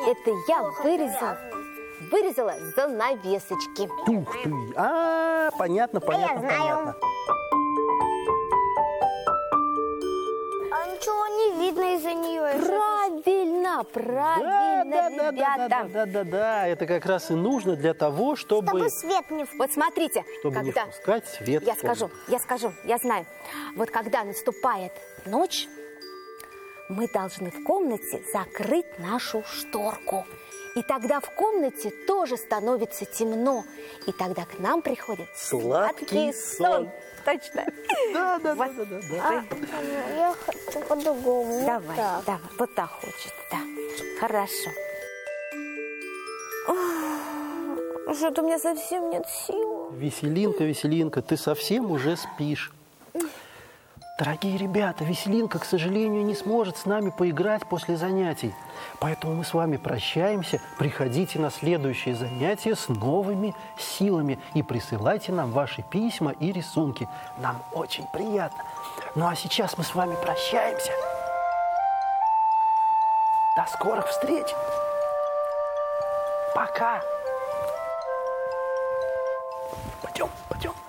Это я вырезала занавесочки. Ух ты! Понятно. знаю. А ничего не видно из-за нее. Правильно, ребята. Да. Это как раз и нужно для того, чтобы свет не... Вот смотрите, Чтобы не впускать свет в я комнату. скажу, я знаю. Вот когда наступает ночь, мы должны в комнате закрыть нашу шторку. И тогда в комнате тоже становится темно. И тогда к нам приходит Сладкий сон. Точно. Да. Я хочу по-другому. Давай. Вот так хочет, да. Хорошо. Что-то у меня совсем нет сил. Веселинка, ты совсем уже спишь. Дорогие ребята, Веселинка, к сожалению, не сможет с нами поиграть после занятий. Поэтому мы с вами прощаемся. Приходите на следующие занятия с новыми силами и присылайте нам ваши письма и рисунки. Нам очень приятно. Ну а сейчас мы с вами прощаемся. До скорых встреч. Пока. Пойдем.